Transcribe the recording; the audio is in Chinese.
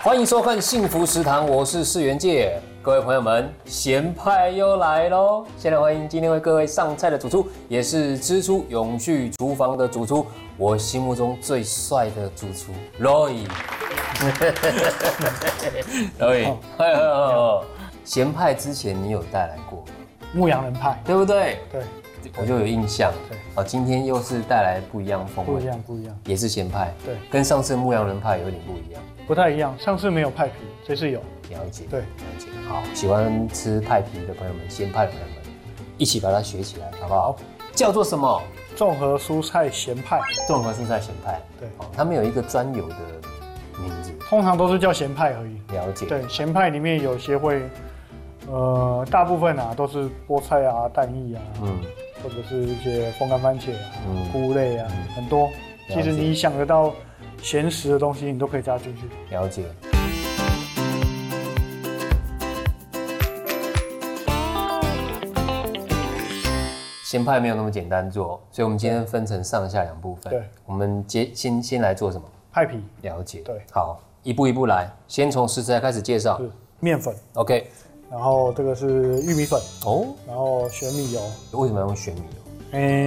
欢迎收看幸福食堂，我是世元界。各位朋友们，咸派又来喽！先来欢迎今天为各位上菜的主厨，也是支出永续厨房的主厨，我心目中最帅的主厨 Roy。Roy， 咸派之前你有带来过吗？ 牧羊人派， 对不对？ 对， 我就有印象。 对， 好，今天又是带来不一样风味， 不一样， 也是咸派， 对， 跟上次牧羊人派有点不一样， 不太一样。上次没有派皮，这次有。 了解， 对， 了解。好，喜欢吃派皮的朋友们，咸派的朋友们，一起把它学起来，好不好？叫做什么？ 综合蔬菜咸派。 综合蔬菜咸派。 对， 他们有一个专有的名字， 通常都是叫咸派而已。 了解。 对，咸派里面有些会，大部分啊都是菠菜啊、蛋液啊，或者是一些风干番茄啊、菇类啊，很多。其实你想得到咸食的东西，你都可以加进去。 了解。咸派没有那么简单做，所以我们今天分成上下两部分。 对， 我们先来做什么？ 派皮。 了解。 对， 好，一步一步来，先从食材开始介绍。 是面粉。 OK。 然后这个是玉米粉。 哦。 然后玄米油。 为什么要用玄米油？